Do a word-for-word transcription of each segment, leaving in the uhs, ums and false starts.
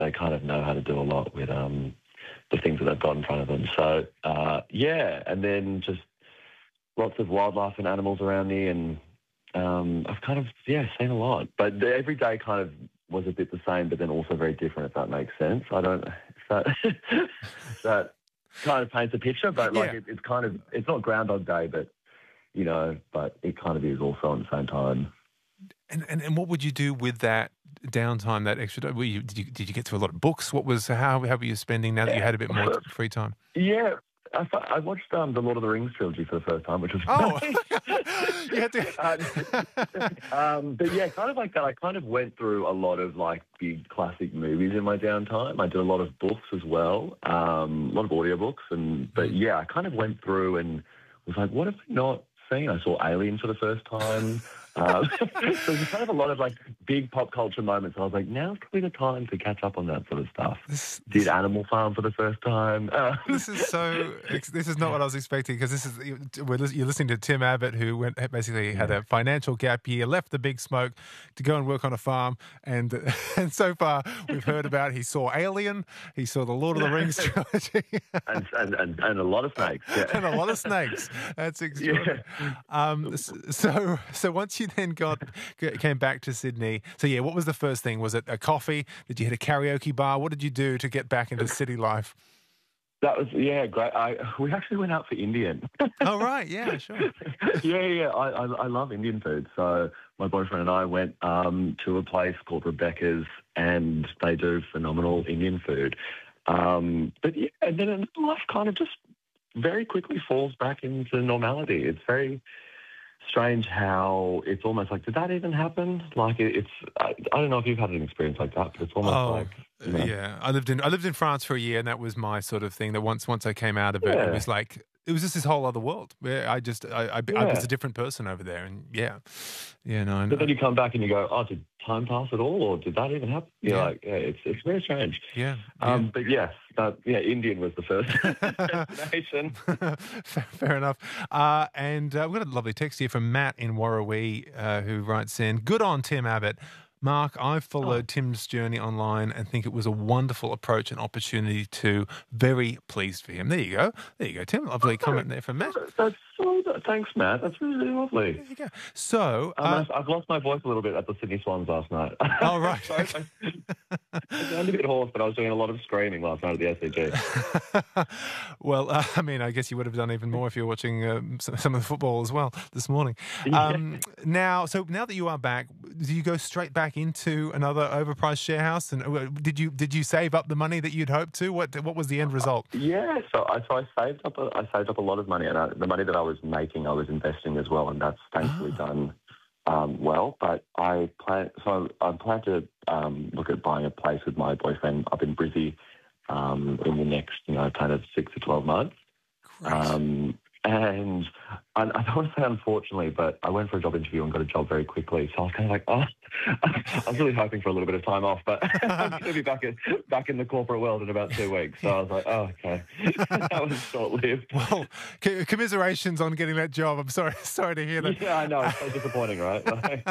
they kind of know how to do a lot with um, the things that they've got in front of them. So, uh, yeah, and then just lots of wildlife and animals around me, and um, I've kind of, yeah, seen a lot. But the, every day kind of was a bit the same, but then also very different, if that makes sense. I don't, if that, that kind of paints a picture, but like Yeah. it, it's kind of, it's not Groundhog Day, but, you know, but it kind of is also at the same time. And, and and what would you do with that downtime, that extra time? Were you, did you did you get to a lot of books? What was how how were you spending now that you had a bit more free time? Yeah, I, I watched um, the Lord of the Rings trilogy for the first time, which was Oh, nice. you had to. um, um, but yeah, kind of like that. I kind of went through a lot of like big classic movies in my downtime. I did a lot of books as well, um, a lot of audiobooks, and but yeah, I kind of went through and was like, what have I not seen? I saw Alien for the first time. Um, so there's kind of a lot of like big pop culture moments. I was like, now's probably the time to catch up on that sort of stuff. This, Did Animal Farm for the first time. Uh, This is so. This is not what I was expecting, because this is we're, lis- you're listening to Tim Abbott, who went basically had a financial gap year, left the big smoke to go and work on a farm, and and so far we've heard about he saw Alien, he saw the Lord of the Rings trilogy, and, and, and, and a lot of snakes. Yeah. and a lot of snakes. That's extraordinary. Yeah. Um, so so once you then got came back to Sydney, so yeah, what was the first thing? Was it a coffee? Did you hit a karaoke bar? What did you do to get back into city life? That was, yeah, great. I, we actually went out for Indian. Oh, right. Yeah, sure. yeah, yeah. I, I, I love Indian food. So my boyfriend and I went um, to a place called Rebecca's, and they do phenomenal Indian food. Um, but yeah, and then life kind of just very quickly falls back into normality. It's very strange how it's almost like, did that even happen? Like it, it's, I, I don't know if you've had an experience like that, but it's almost oh, like, you know. Yeah. I lived in I lived in France for a year, and that was my sort of thing. That once once I came out of it, Yeah. it was like it was just this whole other world where I just I I, Yeah. I was a different person over there, and yeah, yeah, no. But then you come back and you go, oh, did time pass at all, or did that even happen? You're Yeah. like, yeah, it's it's very strange. Yeah. Um, yeah. but yes, that, yeah, Indian was the first destination. fair, fair enough. Uh, and uh, we've got a lovely text here from Matt in Warrawee, uh, who writes in, good on Tim Abbott. Mark, I've followed oh. Tim's journey online and think it was a wonderful approach and opportunity too. Very pleased for him. There you go. There you go, Tim. Lovely oh, comment there from Matt. That's so, thanks, Matt. That's really, really lovely. There you go. So... Um, uh, I've lost my voice a little bit at the Sydney Swans last night. Oh, right. so I, I sound a bit hoarse, but I was doing a lot of screaming last night at the S C G. Well, uh, I mean, I guess you would have done even more if you were watching um, some of the football as well this morning. Um, yeah. Now, so now that you are back, do you go straight back into another overpriced share house? And uh, did you did you save up the money that you'd hoped to? What what was the end result? Uh, yeah, so I so I saved up a, I saved up a lot of money, and I, the money that I was making, I was investing as well, and that's thankfully oh. done um, well. But I plan so I plan to um, look at buying a place with my boyfriend up in Brizzy um, in the next you know kind of six to twelve months. Um, and I, I don't want to say unfortunately, but I went for a job interview and got a job very quickly. So I was kind of like, oh, I was really hoping for a little bit of time off, but I'm going to be back in, back in the corporate world in about two weeks. So I was like, oh, okay. That was short-lived. Well, commiserations on getting that job. I'm sorry sorry to hear that. Yeah, I know. It's so disappointing, right?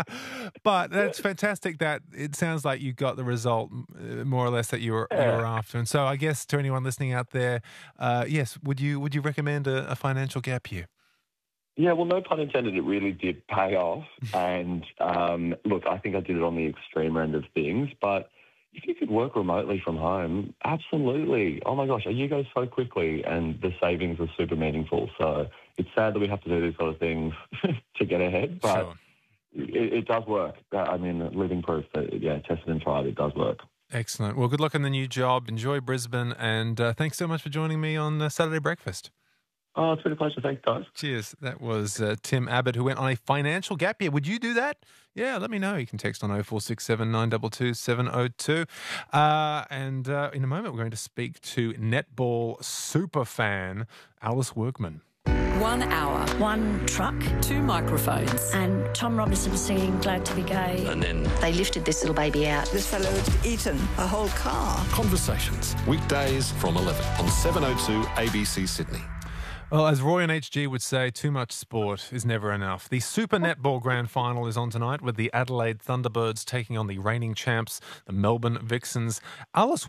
But that's fantastic that it sounds like you got the result more or less that you were, yeah. you were after. And so I guess to anyone listening out there, uh, yes, would you would you recommend a, a financial gap year? Yeah, well, no pun intended, it really did pay off. And um, look, I think I did it on the extreme end of things, but if you could work remotely from home, absolutely. Oh my gosh, you go so quickly, and the savings are super meaningful. So it's sad that we have to do these sort of things to get ahead, but sure. it, it does work. I mean, living proof that, yeah, tested and tried, it does work. Excellent. Well, good luck in the new job. Enjoy Brisbane, and uh, thanks so much for joining me on uh, Saturday Breakfast. Oh, it's been a pleasure. Thanks, guys. Cheers. That was uh, Tim Abbott, who went on a financial gap year. Would you do that? Yeah, let me know. You can text on oh four six seven, nine two two, seven oh two. Uh, and uh, in a moment, we're going to speak to netball super fan Alice Workman. One hour. One truck. Two microphones. And Tom Robinson singing Glad to be Gay. And then they lifted this little baby out. This fellow had eaten a whole car. Conversations. Weekdays from eleven on seven oh two A B C Sydney. Well, as Roy and H G would say, too much sport is never enough. The Super Netball Grand Final is on tonight with the Adelaide Thunderbirds taking on the reigning champs, the Melbourne Vixens. Alice